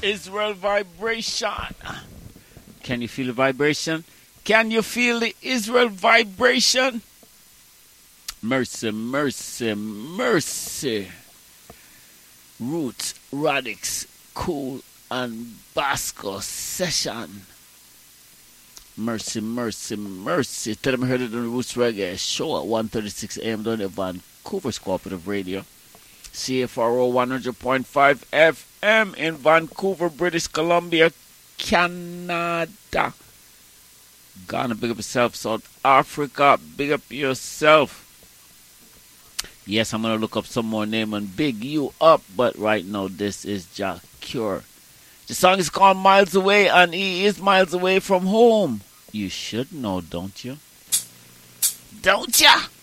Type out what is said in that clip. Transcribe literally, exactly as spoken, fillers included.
Israel vibration. Can you feel the vibration? Can you feel the Israel vibration? Mercy, mercy, mercy. Roots, Radix, Cool, and Basco session. Mercy, mercy, mercy. Tell them I heard it on the Roots Reggae show at one thirty-six a.m. down at Vancouver's Cooperative Radio. C F R O one hundred point five F M in Vancouver, British Columbia, Canada. Ghana, big up yourself. South Africa, big up yourself. Yes, I'm going to look up some more name and big you up, but right now this is Jah Cure. The song is called Miles Away, and he is miles away from home. You should know, don't you? Don't ya?